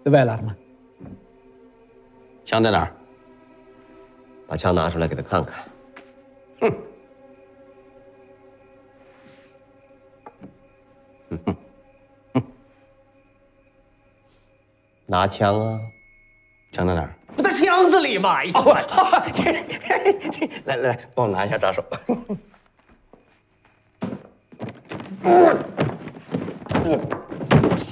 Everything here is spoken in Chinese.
在外栏吗？ 枪在哪儿？ 把枪拿出来给他看看。 哼！ 拿枪啊！ 枪在哪儿？ 不在箱子里嘛！ 来来来，帮我拿一下扎手。